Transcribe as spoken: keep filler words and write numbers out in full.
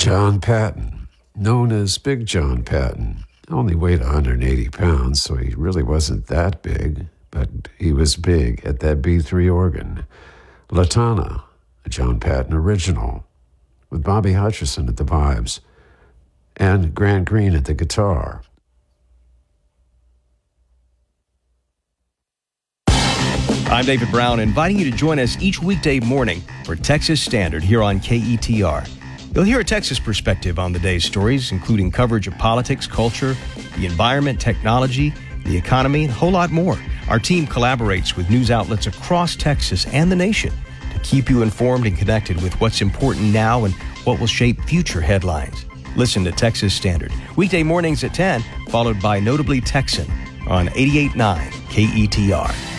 John Patton, known as Big John Patton, only weighed one hundred eighty pounds, so he really wasn't that big, but he was big at that B three organ. Latana, a John Patton original, with Bobby Hutcherson at the vibes, and Grant Green at the guitar. I'm David Brown, inviting you to join us each weekday morning for Texas Standard here on K E T R. You'll hear a Texas perspective on the day's stories, including coverage of politics, culture, the environment, technology, the economy, and a whole lot more. Our team collaborates with news outlets across Texas and the nation to keep you informed and connected with what's important now and what will shape future headlines. Listen to Texas Standard, weekday mornings at ten, followed by Notably Texan on eighty-eight point nine K E T R.